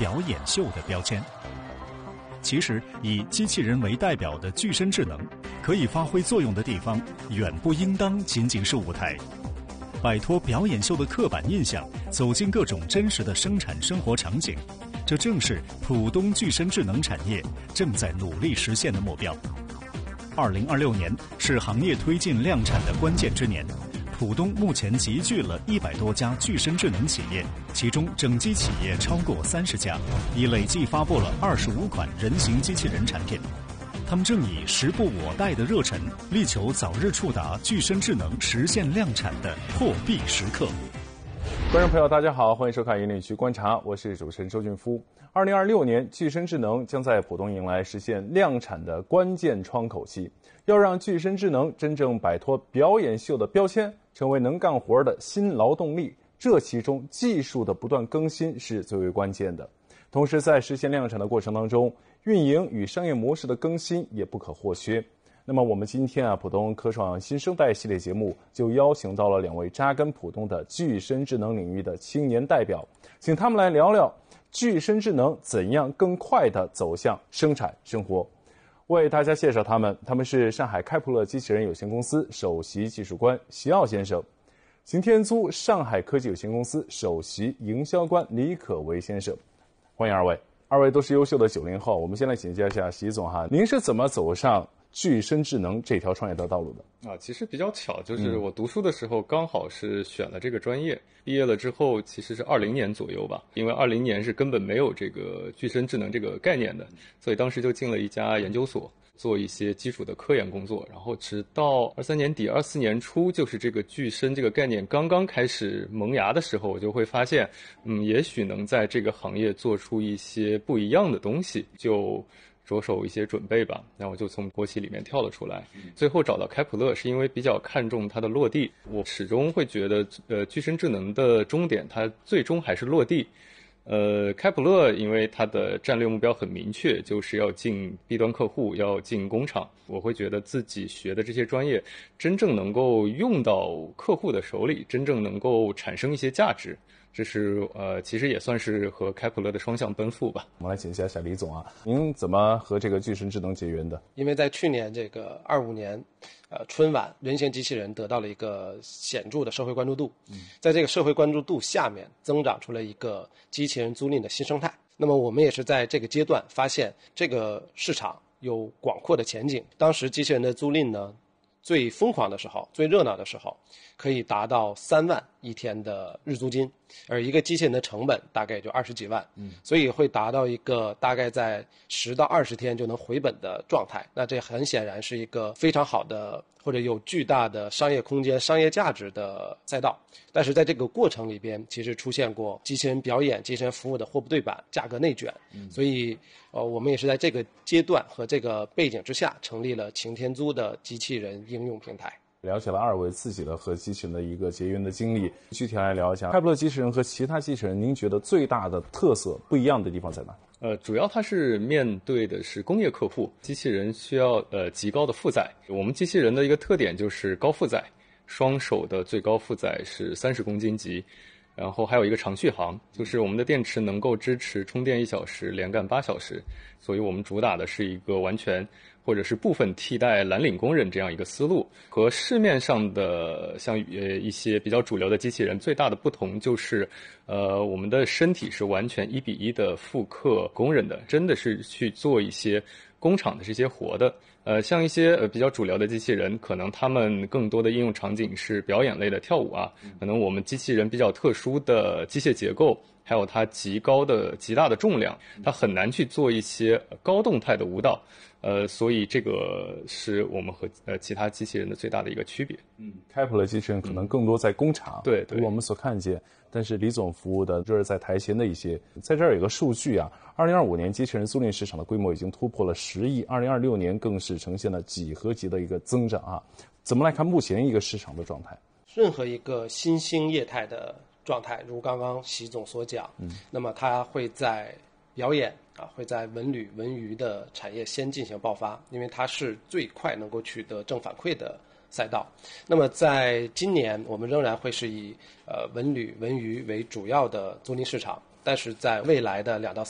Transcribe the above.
表演秀的标签。其实，以机器人为代表的具身智能，可以发挥作用的地方，远不应当仅仅是舞台。摆脱表演秀的刻板印象，走进各种真实的生产生活场景，这正是浦东具身智能产业正在努力实现的目标。2026年是行业推进量产的关键之年。浦东目前集聚了100多家具身智能企业，其中整机企业超过30家，已累计发布了25款人形机器人产品。他们正以时不我待的热忱，力求早日触达具身智能实现量产的破壁时刻。 观众朋友，大家好，欢迎收看《引领区观察》，我是主持人周俊夫。2026年，具身智能将在浦东迎来实现量产的关键窗口期。要让具身智能真正摆脱表演秀的标签，成为能干活的新劳动力，这其中技术的不断更新是最为关键的。同时，在实现量产的过程当中，运营与商业模式的更新也不可或缺。那么我们今天浦东科创新生代系列节目就邀请到了2位扎根浦东的具身智能领域的青年代表，请他们来聊聊具身智能怎样更快地走向生产生活。为大家介绍他们是上海开普勒机器人有限公司首席技术官席傲先生，擎天租上海科技有限公司首席营销官李可为先生。欢迎二位，二位都是优秀的90后。我们先来请教一下席总您是怎么走上具身智能这条创业的道路的？ 其实比较巧，就是我读书的时候刚好是选了这个专业，毕业了之后其实是20年左右吧，因为20年是根本没有这个具身智能这个概念的，所以当时就进了一家研究所，做一些基础的科研工作，然后直到23年底24年初，就是这个具身这个概念刚刚开始萌芽的时候，我就会发现也许能在这个行业做出一些不一样的东西，就着手一些准备吧，然后就从国企里面跳了出来，最后找到开普勒是因为比较看重它的落地。我始终会觉得具身智能的终点它最终还是落地。开普勒因为它的战略目标很明确，就是要进 B 端客户，要进工厂。我会觉得自己学的这些专业真正能够用到客户的手里，真正能够产生一些价值，这是其实也算是和开普勒的双向奔赴吧。 我们来请教一下李总您怎么和这个具身智能结缘的？ 因为在去年这个25年春晚，人形机器人得到了一个显著的社会关注度，在这个社会关注度下面增长出了一个机器人租赁的新生态。那么我们也是在这个阶段发现这个市场有广阔的前景。当时机器人的租赁呢，最疯狂的时候，最热闹的时候，可以达到3万一天的日租金，而一个机器人的成本大概也就20几万，所以会达到一个大概在10到20天就能回本的状态。那这很显然是一个非常好的或者有巨大的商业空间、商业价值的赛道。但是在这个过程里边，其实出现过机器人表演、机器人服务的货不对版、价格内卷，所以我们也是在这个阶段和这个背景之下，成立了擎天租的机器人应用平台。 了解了二位自己的和机器人的一个结缘的经历，具体来聊一下开普勒机器人和其他机器人，您觉得最大的特色不一样的地方在哪？ 主要它是面对的是工业客户，机器人需要极高的负载。我们机器人的一个特点就是高负载，双手的最高负载是30公斤级，然后还有一个长续航，就是我们的电池能够支持充电1小时，连干8小时，所以我们主打的是一个完全或者是部分替代蓝领工人这样一个思路。和市面上的像一些比较主流的机器人最大的不同就是我们的身体是完全1比1的复刻工人的，真的是去做一些工厂的这些活的。像一些比较主流的机器人，可能他们更多的应用场景是表演类的跳舞可能我们机器人比较特殊的机械结构，还有它极大的重量，它很难去做一些高动态的舞蹈。所以这个是我们和其他机器人的最大的一个区别。 开普勒机器人可能更多在工厂， 对， 我们所看见，但是李总服务的就是在台前的一些。在这儿有个数据2025年机器人租赁市场的规模已经突破了10亿，2026年更是呈现了几何级的一个增长怎么来看目前一个市场的状态？ 任何一个新兴业态的状态，如刚刚习总所讲，那么它会在表演会在文旅文娱的产业先进行爆发，因为它是最快能够取得正反馈的赛道。那么在今年我们仍然会是以文旅文娱为主要的租赁市场，但是在未来的2到